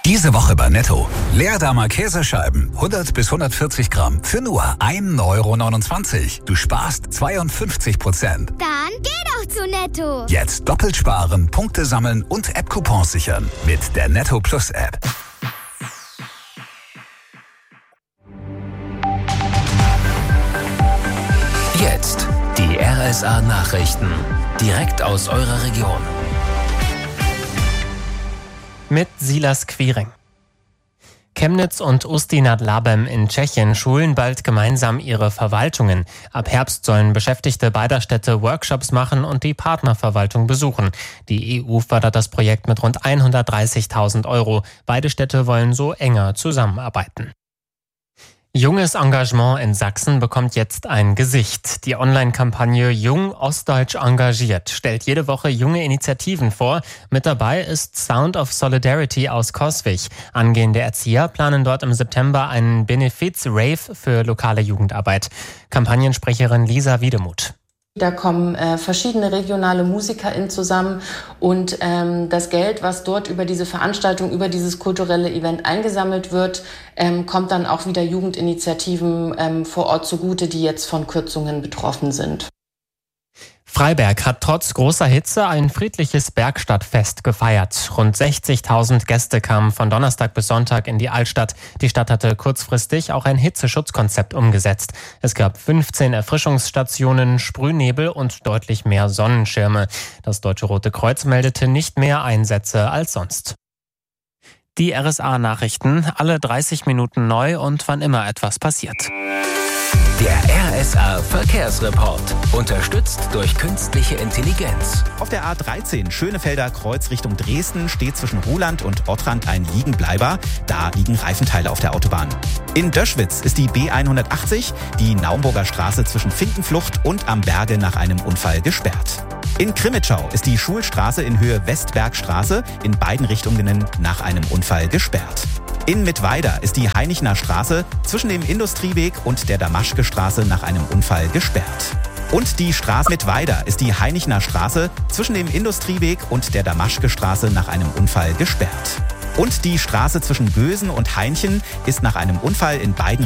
Diese Woche bei Netto. Leerdamer Käsescheiben, 100 bis 140 Gramm für nur 1,29 €. Du sparst 52%. Dann geh doch zu Netto. Jetzt doppelt sparen, Punkte sammeln und App-Coupons sichern. Mit der Netto Plus App. Jetzt die RSA Nachrichten. Direkt aus eurer Region. Mit Silas Quiring. Chemnitz und Ústí nad Labem in Tschechien schulen bald gemeinsam ihre Verwaltungen. Ab Herbst sollen Beschäftigte beider Städte Workshops machen und die Partnerverwaltung besuchen. Die EU fördert das Projekt mit rund 130.000 €. Beide Städte wollen so enger zusammenarbeiten. Junges Engagement in Sachsen bekommt jetzt ein Gesicht. Die Online-Kampagne Jung Ostdeutsch engagiert stellt jede Woche junge Initiativen vor. Mit dabei ist Sound of Solidarity aus Coswig. Angehende Erzieher planen dort im September einen Benefiz-Rave für lokale Jugendarbeit. Kampagnensprecherin Lisa Wiedemuth. Da kommen verschiedene regionale MusikerInnen zusammen und das Geld, was dort über diese Veranstaltung, über dieses kulturelle Event eingesammelt wird, kommt dann auch wieder Jugendinitiativen vor Ort zugute, die jetzt von Kürzungen betroffen sind. Freiberg hat trotz großer Hitze ein friedliches Bergstadtfest gefeiert. Rund 60.000 Gäste kamen von Donnerstag bis Sonntag in die Altstadt. Die Stadt hatte kurzfristig auch ein Hitzeschutzkonzept umgesetzt. Es gab 15 Erfrischungsstationen, Sprühnebel und deutlich mehr Sonnenschirme. Das Deutsche Rote Kreuz meldete nicht mehr Einsätze als sonst. Die RSA-Nachrichten, alle 30 Minuten neu und wann immer etwas passiert. Der RSA Verkehrsreport. Unterstützt durch künstliche Intelligenz. Auf der A13 Schönefelder Kreuz Richtung Dresden steht zwischen Ruhland und Ottrand ein Liegenbleiber. Da liegen Reifenteile auf der Autobahn. In Döschwitz ist die B180, die Naumburger Straße zwischen Finkenflucht und am Berge nach einem Unfall gesperrt. In Krimitschau ist die Schulstraße in Höhe Westbergstraße in beiden Richtungen nach einem Unfall gesperrt. In Mittweida ist die Heinichner Straße zwischen dem Industrieweg und der Damaschke Straße nach einem Unfall gesperrt. Und die Straße Mittweida ist die Heinichner Straße zwischen dem Industrieweg und der Damaschke Straße nach einem Unfall gesperrt. Und die Straße zwischen Gösen und Hainchen ist nach einem Unfall in beiden